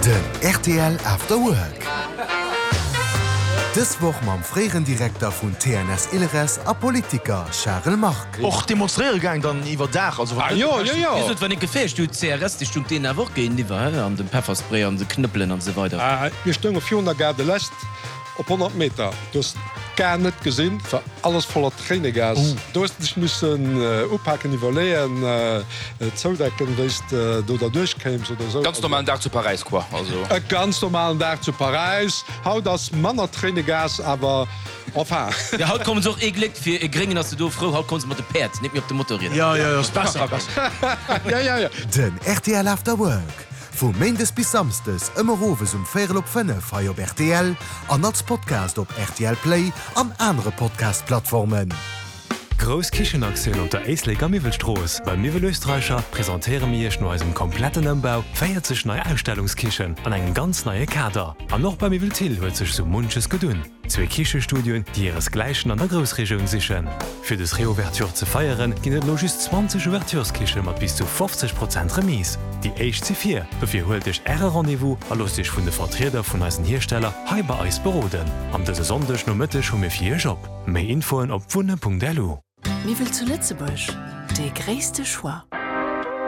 Den RTL After Work. Dis woch mam freieren Direktor vun TNS Ilres a Politiker Charles Marc. Och demonstreergang dann iwwer Dach wenn ik gefecht du CRS die Stu den erwo gehen diewer an den Pfefferspray an de Knüppeln an so weiter. Wir stënge 400 Garde läst op 100 Meter. Dus net gesinn ver alles voller Trainegas. Dich muss oppacken nivelléien zoudecken do der durchkäms oder so. Ganz normalen Tag zu Paris qua. E ganz normalen Tag zu Paris. Haut das Manner Trainegas aber Ja, haut kommen so eglegt fir e geringen as du froh haut kon mat de Perd net mir op de Motorrad. Ja. Den RTL After Work. Vu Mendes bis samstes ëmmer Roves 4:5 feier op RTL, an als Podcast op RTL Play an andere Podcast-Plattformen. Gros Kichenaktiun unter Eisleg am Miwelstroos. Beim Miwel Österreicher präsentéiere mirch no eisem kompletten Ëmbau, feiert sech neue Ausstellungskichen an eng ganz neue Kader. An noch beim Miwel Till huet sech so munches gedun. 2 Kichestudien, die ihresgleichen an der Großregion sichern. Für das Reouverture zu feiern, ginnet lo just 20 Ouvertureskichen mat bis zu 50% Remis. Die HC4 dafür holt dich Äre Rendezvous a los dich vun de Vertreter vun eisen Hersteller Hyper Eis beroden. Am dese Sonndech no Mëttech hun mir 4 Job. Mei Infoen op wunne.delu. Wie will zu Lützebusch? Der größte Choix.